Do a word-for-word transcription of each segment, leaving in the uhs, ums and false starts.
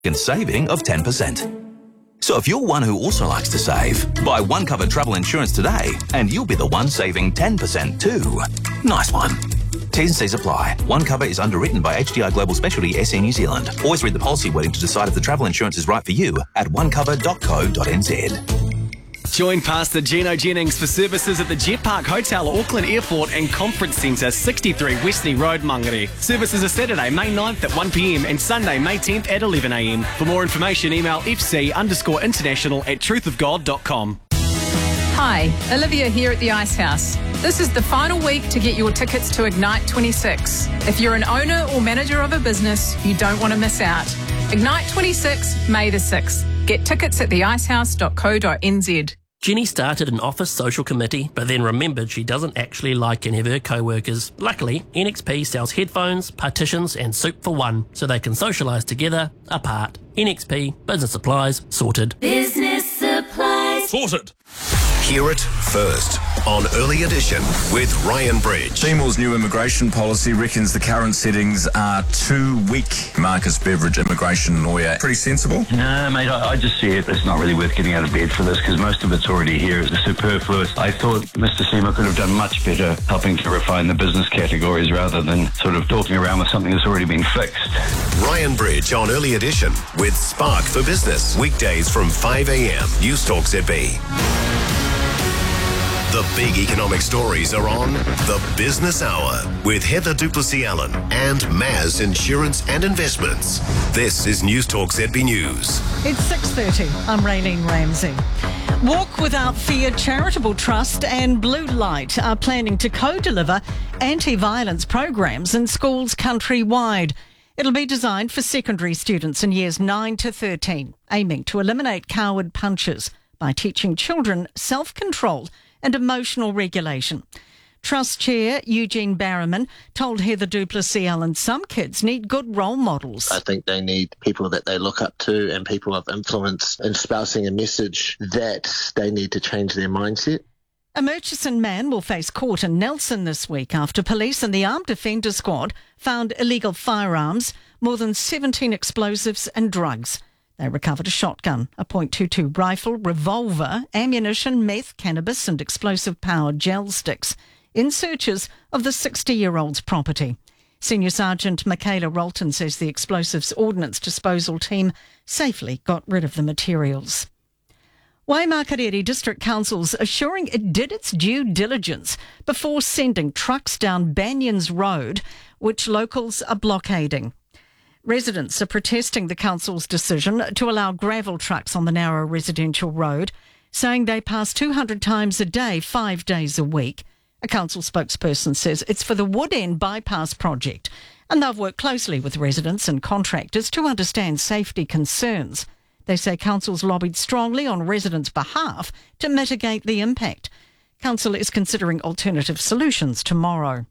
and saving of ten percent. So if you're one who also likes to save, buy OneCover travel insurance today and you'll be the one saving ten percent too. Nice one. T's and C's apply. OneCover is underwritten by H D I Global Specialty S E New Zealand. Always read the policy wording to decide if the travel insurance is right for you at one cover dot co dot n z. Join Pastor Gino Jennings for services at the Jet Park Hotel, Auckland Airport and Conference Centre, sixty-three Westney Road, Mangere. Services are Saturday, May ninth at one p m and Sunday, May tenth at eleven a m. For more information, email fc underscore international at truth of god dot com. Hi, Olivia here at the Ice House. This is the final week to get your tickets to Ignite twenty-six. If you're an owner or manager of a business, you don't want to miss out. Ignite twenty-six, May the sixth. Get tickets at the icehouse dot co dot n z. Jenny started an office social committee, but then remembered she doesn't actually like any of her co-workers. Luckily, N X P sells headphones, partitions and soup for one, so they can socialise together, apart. N X P, business supplies, sorted. Business supplies. Sorted. Hear it first on Early Edition with Ryan Bridge. Seymour's new immigration policy reckons the current settings are too weak. Marcus Beveridge, immigration lawyer. Pretty sensible? No, mate, I, I just see it. It's not really worth getting out of bed for this because most of it's already here. It's superfluous. I thought Mister Seymour could have done much better helping to refine the business categories rather than sort of talking around with something that's already been fixed. Ryan Bridge on Early Edition with Spark for Business. Weekdays from five a m. News Talk Z B. The big economic stories are on The Business Hour with Heather Duplessis-Allen and Maz Insurance and Investments. This is News Talk Z B News. It's six thirty. I'm Raylene Ramsey. Walk Without Fear Charitable Trust and Blue Light are planning to co-deliver anti-violence programs in schools countrywide. It'll be designed for secondary students in years nine to thirteen, aiming to eliminate coward punches by teaching children self-control and emotional regulation. Trust Chair Eugene Barrowman told Heather Duplessis-Allen some kids need good role models. I think they need people that they look up to and people of influence espousing a message that they need to change their mindset. A Murchison man will face court in Nelson this week after police and the Armed Defender Squad found illegal firearms, more than seventeen explosives and drugs. They recovered a shotgun, a point two two rifle, revolver, ammunition, meth, cannabis and explosive-powered gel sticks in searches of the sixty-year-old's property. Senior Sergeant Michaela Rolton says the Explosives Ordnance Disposal Team safely got rid of the materials. Waimakariri District Council's assuring it did its due diligence before sending trucks down Banyans Road, which locals are blockading. Residents are protesting the council's decision to allow gravel trucks on the narrow residential road, saying they pass two hundred times a day, five days a week. A council spokesperson says it's for the Wood End Bypass project, and they've worked closely with residents and contractors to understand safety concerns. They say council's lobbied strongly on residents' behalf to mitigate the impact. Council is considering alternative solutions tomorrow.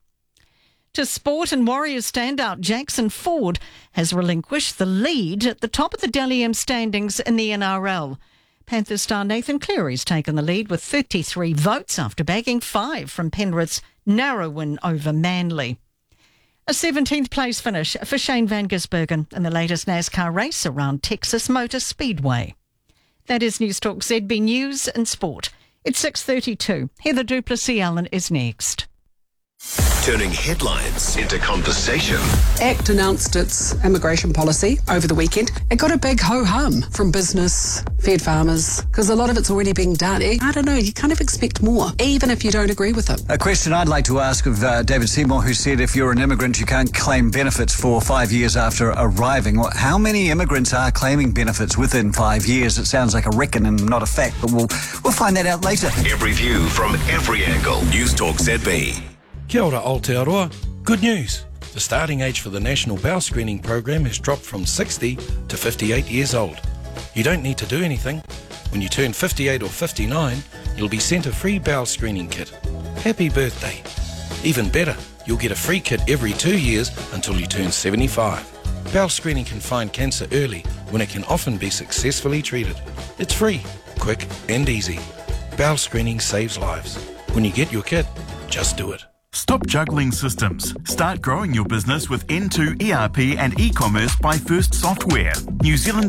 To sport, and Warriors standout Jackson Ford has relinquished the lead at the top of the Dally M standings in the N R L. Panther star Nathan Cleary's taken the lead with thirty-three votes after bagging five from Penrith's narrow win over Manly. A seventeenth place finish for Shane Van Gisbergen in the latest NASCAR race around Texas Motor Speedway. That is News Talk Z B News and Sport. It's six thirty-two. Heather Duplessis-Allen is next. Turning headlines into conversation. ACT announced its immigration policy over the weekend. It got a big ho-hum from business, fed farmers, because a lot of it's already being done. I don't know, you kind of expect more, even if you don't agree with it. A question I'd like to ask of uh, David Seymour, who said if you're an immigrant, you can't claim benefits for five years after arriving. Well, how many immigrants are claiming benefits within five years? It sounds like a reckon and not a fact, but we'll, we'll find that out later. Every view from every angle. News Talk Z B. Kia ora Aotearoa. Good news. The starting age for the National Bowel Screening Program has dropped from sixty to fifty-eight years old. You don't need to do anything. When you turn fifty-eight or fifty-nine, you'll be sent a free bowel screening kit. Happy birthday. Even better, you'll get a free kit every two years until you turn seventy-five. Bowel screening can find cancer early when it can often be successfully treated. It's free, quick and easy. Bowel screening saves lives. When you get your kit, just do it. Stop juggling systems. Start growing your business with N two E R P and e-commerce by First Software, New Zealand